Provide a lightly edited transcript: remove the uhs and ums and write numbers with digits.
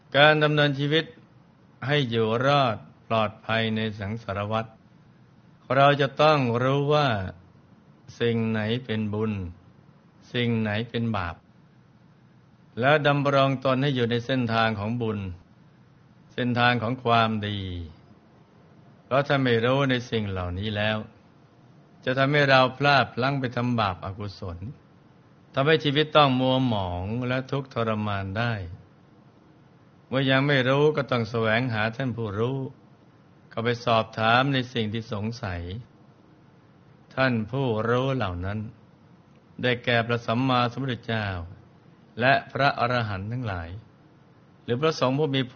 การดำเนินชีวิตให้อยู่รอดปลอดภัยในสังสารวัฏเราจะต้องรู้ว่าสิ่งไหนเป็นบุญสิ่งไหนเป็นบาปแล้วดำรงตนให้อยู่ในเส้นทางของบุญเส้นทางของความดีเพราะถ้าไม่รู้ในสิ่งเหล่านี้แล้วจะทำให้เราพลาดพลั้งไปทำบาปอกุศลทำให้ชีวิตต้องมัวหมองและทุกข์ทรมานได้เมื่อยังไม่รู้ก็ต้องแสวงหาท่านผู้รู้เข้าไปสอบถามในสิ่งที่สงสัยท่านผู้รู้เหล่านั้นได้แก่พระสัมมาสัมพุทธเจ้าและพระอรหันต์ทั้งหลายหรือพระสงฆ์ผู้มี